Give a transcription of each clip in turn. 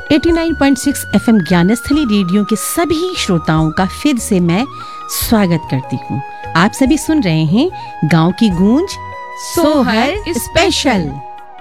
89.6 FM Gyansthali radio के सभी श्रोताओं का फिर से मैं स्वागत करती हूँ। आप सभी सुन रहे हैं गांव की गूंज सोहर स्पेशल।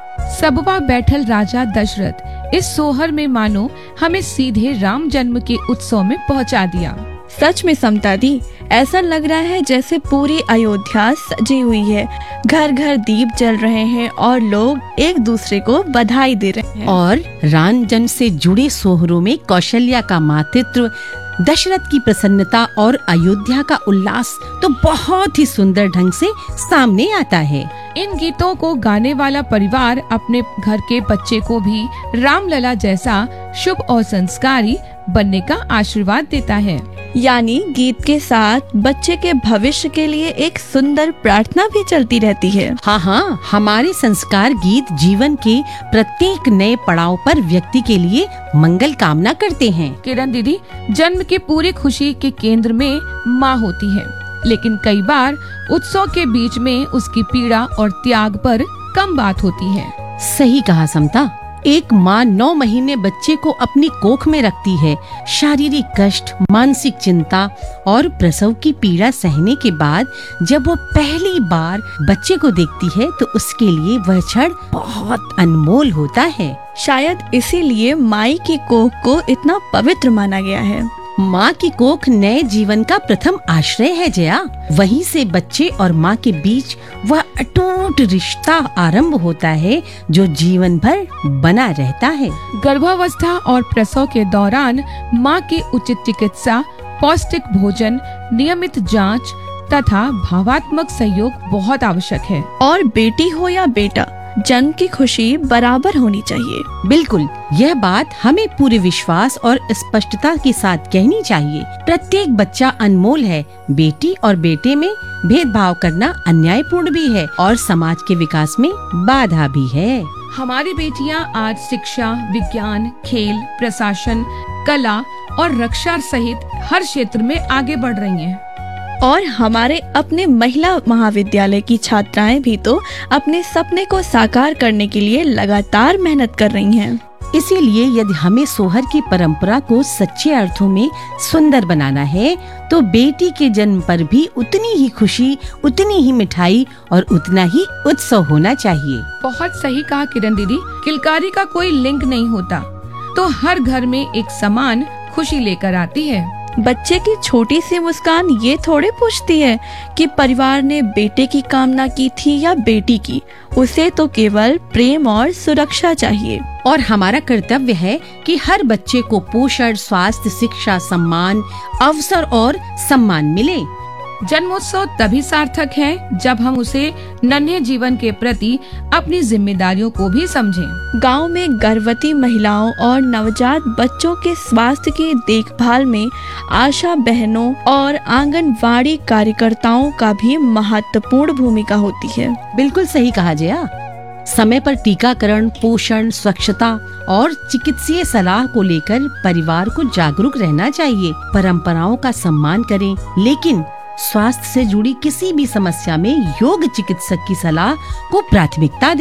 सबवा बैठल राजा दशरथ इस सोहर में मानो हमें सीधे राम जन्म के उत्सव में पहुंचा दिया। सच में समता दी, ऐसा लग रहा है जैसे पूरी अयोध्या सजी हुई है। घर घर दीप जल रहे हैं और लोग एक दूसरे को बधाई दे रहे हैं। और राम जन्म से जुड़े सोहरों में कौशल्या का मातृत्व, दशरथ की प्रसन्नता और अयोध्या का उल्लास तो बहुत ही सुंदर ढंग से सामने आता है। इन गीतों को गाने वाला परिवार अपने घर के बच्चे को भी रामलला जैसा शुभ और संस्कारी बनने का आशीर्वाद देता है। यानी गीत के साथ बच्चे के भविष्य के लिए एक सुंदर प्रार्थना भी चलती रहती है। हाँ, हमारे संस्कार गीत जीवन के प्रत्येक नए पड़ाव पर व्यक्ति के लिए मंगल कामना करते हैं। किरण दीदी, जन्म के पूरी खुशी के केंद्र में माँ होती है, लेकिन कई बार उत्सव के बीच में उसकी पीड़ा और त्याग पर कम बात होती है। सही कहा समता। एक माँ 9 महीने बच्चे को अपनी कोख में रखती है। शारीरिक कष्ट, मानसिक चिंता और प्रसव की पीड़ा सहने के बाद जब वो पहली बार बच्चे को देखती है तो उसके लिए वह क्षण बहुत अनमोल होता है। शायद इसीलिए माई की कोख को इतना पवित्र माना गया है। माँ की कोख नए जीवन का प्रथम आश्रय है जया। वहीं से बच्चे और माँ के बीच वह अटूट रिश्ता आरंभ होता है जो जीवन भर बना रहता है। गर्भावस्था और प्रसव के दौरान माँ की उचित चिकित्सा, पौष्टिक भोजन, नियमित जांच तथा भावात्मक सहयोग बहुत आवश्यक है। और बेटी हो या बेटा, जन्म की खुशी बराबर होनी चाहिए। बिल्कुल, यह बात हमें पूरे विश्वास और स्पष्टता के साथ कहनी चाहिए। प्रत्येक बच्चा अनमोल है। बेटी और बेटे में भेदभाव करना अन्यायपूर्ण भी है और समाज के विकास में बाधा भी है। हमारी बेटियां आज शिक्षा, विज्ञान, खेल, प्रशासन, कला और रक्षा सहित हर क्षेत्र में आगे बढ़ रही हैं। और हमारे अपने महिला महाविद्यालय की छात्राएं भी तो अपने सपने को साकार करने के लिए लगातार मेहनत कर रही हैं। इसीलिए यदि हमें सोहर की परंपरा को सच्चे अर्थों में सुंदर बनाना है तो बेटी के जन्म पर भी उतनी ही खुशी, उतनी ही मिठाई और उतना ही उत्सव होना चाहिए। बहुत सही कहा किरण दीदी। किलकारी का कोई लिंग नहीं होता, तो हर घर में एक समान खुशी लेकर आती है। बच्चे की छोटी सी मुस्कान ये थोड़े पूछती है कि परिवार ने बेटे की कामना की थी या बेटी की। उसे तो केवल प्रेम और सुरक्षा चाहिए। और हमारा कर्तव्य है कि हर बच्चे को पोषण, स्वास्थ्य, शिक्षा, सम्मान, अवसर और सम्मान मिले। जन्मोत्सव तभी सार्थक है जब हम उसे नन्हे जीवन के प्रति अपनी जिम्मेदारियों को भी समझें। गांव में गर्भवती महिलाओं और नवजात बच्चों के स्वास्थ्य की देखभाल में आशा बहनों और आंगनवाड़ी कार्यकर्ताओं का भी महत्वपूर्ण भूमिका होती है। बिल्कुल सही कहा जया। समय पर टीकाकरण, पोषण, स्वच्छता और चिकित्सीय सलाह को लेकर परिवार को जागरूक रहना चाहिए। परंपराओं का सम्मान करें, लेकिन स्वास्थ्य से जुड़ी किसी भी समस्या में योग्य चिकित्सक की सलाह को प्राथमिकता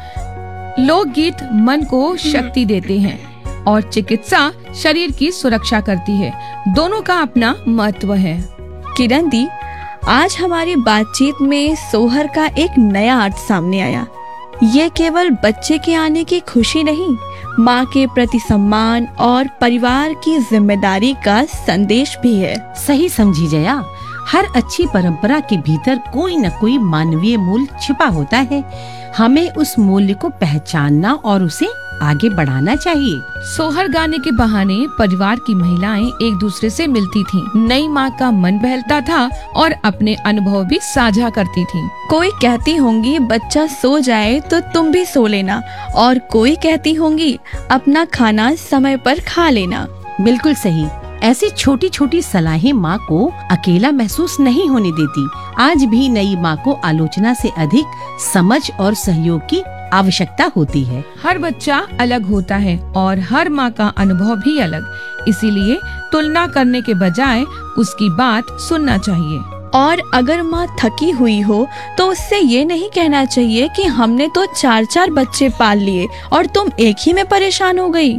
दें। लोकगीत मन को शक्ति देते हैं और चिकित्सा शरीर की सुरक्षा करती है। दोनों का अपना महत्व है। किरण दी, आज हमारी बातचीत में सोहर का एक नया अर्थ सामने आया। ये केवल बच्चे के आने की खुशी नहीं, माँ के प्रति सम्मान और परिवार की जिम्मेदारी का संदेश भी है। सही समझी जया। हर अच्छी परंपरा के भीतर कोई न कोई मानवीय मूल्य छिपा होता है। हमें उस मूल्य को पहचानना और उसे आगे बढ़ाना चाहिए। सोहर गाने के बहाने परिवार की महिलाएं एक दूसरे से मिलती थीं। नई माँ का मन बहलता था और अपने अनुभव भी साझा करती थीं। कोई कहती होंगी बच्चा सो जाए तो तुम भी सो लेना, और कोई कहती होंगी अपना खाना समय पर खा लेना। बिल्कुल सही। ऐसी छोटी छोटी सलाहें माँ को अकेला महसूस नहीं होने देती। आज भी नई माँ को आलोचना से अधिक समझ और सहयोग की आवश्यकता होती है। हर बच्चा अलग होता है और हर माँ का अनुभव भी अलग। इसीलिए तुलना करने के बजाय उसकी बात सुनना चाहिए। और अगर माँ थकी हुई हो तो उससे ये नहीं कहना चाहिए कि हमने तो 4-4 बच्चे पाल लिए और तुम एक ही में परेशान हो गई।